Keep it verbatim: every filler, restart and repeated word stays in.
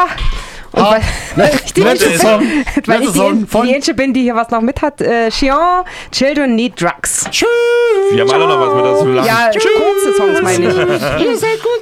Ha! Und Ha. weil, die, Letzter Song. weil ich Letzter Song die, von- die Einzige bin, die hier was noch mit hat. Äh, Chien, Children Need Drugs. Tschüss. Wir haben alle noch was mit dazu lachen. Ja, kurze Songs meine ich. Ihr seid gut